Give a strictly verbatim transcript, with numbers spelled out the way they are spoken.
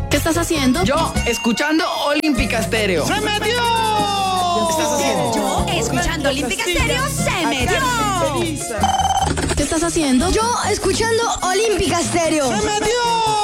¿Qué estás haciendo? Yo, escuchando Olímpica Estéreo. ¡Se metió! ¿Qué estás haciendo? Yo, escuchando Olímpica Estéreo, se metió. ¿Qué estás haciendo? Yo escuchando Olímpica Estéreo. ¡Se metió!